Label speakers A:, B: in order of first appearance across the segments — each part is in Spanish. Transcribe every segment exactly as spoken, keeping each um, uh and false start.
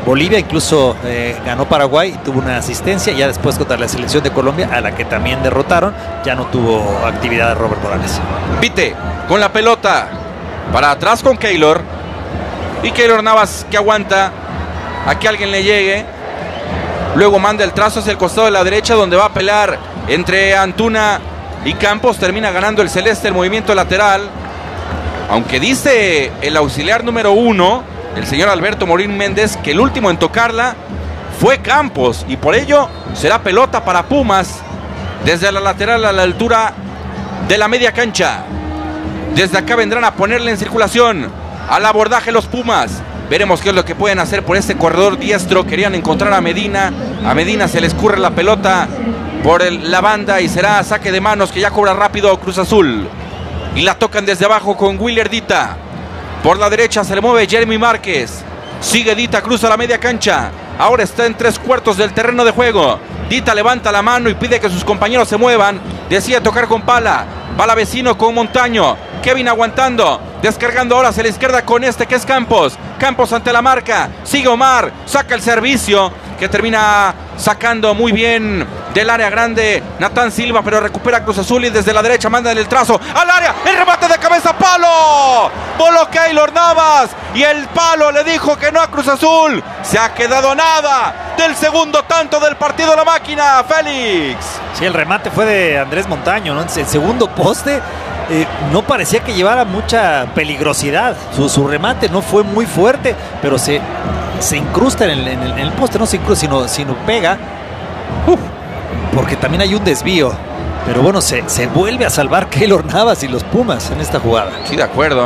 A: Bolivia, incluso eh, ganó Paraguay y tuvo una asistencia. Ya después contra la selección de Colombia, a la que también derrotaron, ya no tuvo actividad Robert Morales.
B: Vite con la pelota para atrás con Keylor, y Keylor Navas que aguanta a que alguien le llegue. Luego manda el trazo hacia el costado de la derecha, donde va a pelear entre Antuna y Campos. Termina ganando el celeste el movimiento lateral, aunque dice el auxiliar número uno, el señor Alberto Morín Méndez, que el último en tocarla fue Campos, y por ello será pelota para Pumas desde la lateral a la altura de la media cancha. Desde acá vendrán a ponerle en circulación al abordaje los Pumas. Veremos qué es lo que pueden hacer por este corredor diestro. Querían encontrar a Medina. A Medina se le escurre la pelota por el, la banda, y será saque de manos que ya cobra rápido Cruz Azul. Y la tocan desde abajo con Willer Dita. Por la derecha se le mueve Jeremy Márquez. Sigue Dita, cruza la media cancha. Ahora está en tres cuartos del terreno de juego. Dita levanta la mano y pide que sus compañeros se muevan. Decide tocar con Pala. Pala vecino con Montaño. Kevin aguantando. Descargando ahora hacia la izquierda con este que es Campos. Campos ante la marca. Sigue Omar. Saca el servicio que termina sacando muy bien del área grande Natán Silva, pero recupera Cruz Azul y desde la derecha manda el trazo al área. El remate de cabeza, palo. Voló Keylor Navas y el palo le dijo que no a Cruz Azul. Se ha quedado nada del segundo tanto del partido la máquina, Félix.
A: Sí, el remate fue de Andrés Montaño, ¿no? El segundo poste. Eh, no parecía que llevara mucha peligrosidad. Su, su remate no fue muy fuerte, pero se, se incrusta en el, en, el, en el poste, no se incrusta, sino, sino pega. Uf, porque también hay un desvío. Pero bueno, se, se vuelve a salvar Keylor Navas y los Pumas en esta jugada.
B: Sí, de acuerdo.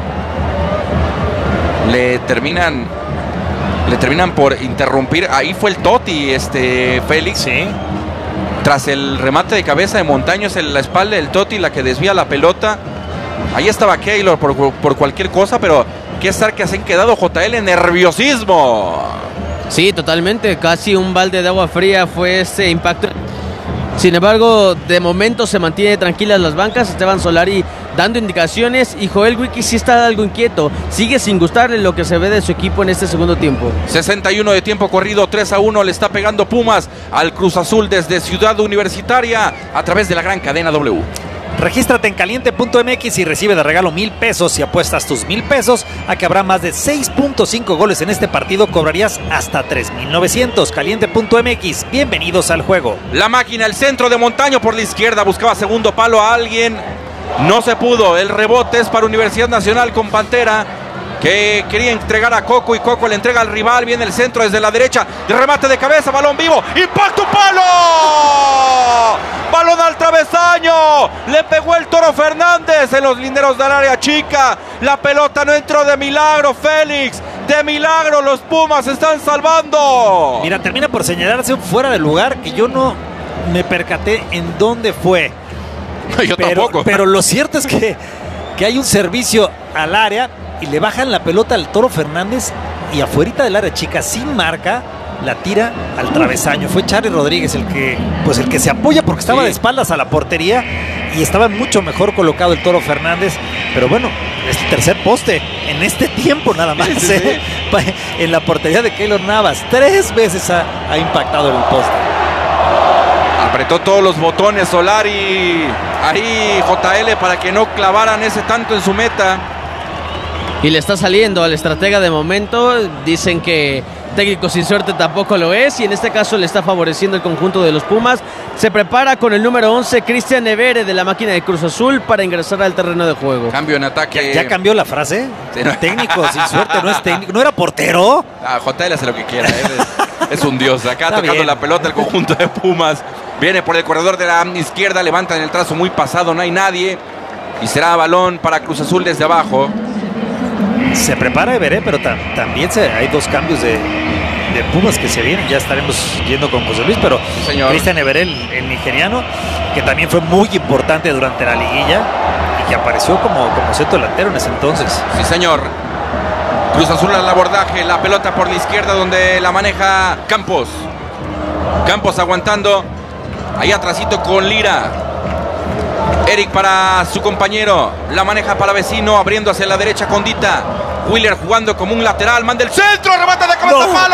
B: Le terminan Le terminan por interrumpir. Ahí fue el Totti, este Félix.
A: Sí.
B: Tras el remate de cabeza de Montaño, es la espalda del Totti la que desvía la pelota. Ahí estaba Keylor por, por cualquier cosa, pero qué estar que se han quedado, J L, nerviosismo.
C: Sí, totalmente. Casi un balde de agua fría fue ese impacto. Sin embargo, de momento se mantiene tranquilas las bancas. Esteban Solari dando indicaciones y Joel Wiki sí está algo inquieto. Sigue sin gustarle lo que se ve de su equipo en este segundo tiempo.
B: sesenta y uno de tiempo corrido, tres a uno le está pegando Pumas al Cruz Azul desde Ciudad Universitaria a través de la gran cadena W.
A: Regístrate en caliente punto m x y recibe de regalo mil pesos. Si apuestas tus mil pesos a que habrá más de seis punto cinco goles en este partido, cobrarías hasta tres mil novecientos. caliente punto m x, bienvenidos al juego.
B: La máquina, el centro de Montaño por la izquierda, buscaba segundo palo a alguien, no se pudo. El rebote es para Universidad Nacional con Pantera, que quería entregar a Coco y Coco le entrega al rival. Viene el centro desde la derecha, de remate de cabeza, balón vivo, impacto, palo, balón al travesaño, le pegó el Toro Fernández en los linderos del área chica. La pelota no entró de milagro, Félix, de milagro los Pumas están salvando.
A: Mira, termina por señalarse un fuera de lugar que yo no me percaté en dónde fue.
B: Yo
A: pero,
B: tampoco.
A: Pero lo cierto es que, que hay un servicio al área y le bajan la pelota al Toro Fernández y afuerita del área chica sin marca la tira al travesaño. Fue Charly Rodríguez el que, pues el que se apoya porque estaba sí. de espaldas a la portería y estaba mucho mejor colocado el Toro Fernández. Pero bueno, es el tercer poste en este tiempo nada más, sí, ¿eh? sí. En la portería de Keylor Navas. Tres veces ha, ha impactado el poste.
B: Apretó todos los botones Solari ahí, J L, para que no clavaran ese tanto en su meta.
C: Y le está saliendo al estratega de momento. Dicen que técnico sin suerte tampoco lo es, y en este caso le está favoreciendo el conjunto de los Pumas. Se prepara con el número once, Cristian Evere, de la máquina de Cruz Azul, para ingresar al terreno de juego.
B: Cambio en ataque.
A: ¿Ya, ya cambió la frase? Sí, no. Técnico sin suerte no es técnico. ¿No era portero?
B: Ah, J L hace lo que quiera. Él es, es un dios. Acá está tocando bien la pelota el conjunto de Pumas. Viene por el corredor de la izquierda, levantan el trazo muy pasado, no hay nadie. Y será balón para Cruz Azul desde abajo.
A: Se prepara Everé, pero tam también se, hay dos cambios de, de Pumas que se vienen. Ya estaremos yendo con José Luis, pero sí, Cristian Everé, el, el nigeriano, que también fue muy importante durante la liguilla y que apareció como, como centro delantero en ese entonces.
B: Sí, señor. Cruz Azul al abordaje, la pelota por la izquierda donde la maneja Campos. Campos aguantando, ahí atrásito con Lira. Eric para su compañero, la maneja para vecino, abriendo hacia la derecha con Dita. Willer jugando como un lateral, manda el centro, remate de cabeza, no. Palo.